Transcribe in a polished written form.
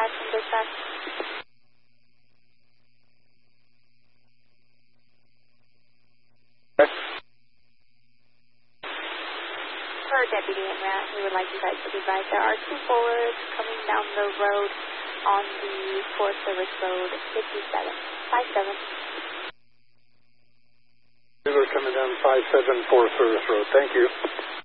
back from dispatch. Per Deputy Enrat, we would like you guys to be advised there are two forwards coming down the road on the Forest Service Road 57. We're coming down 57 Forest Service Road. Thank you.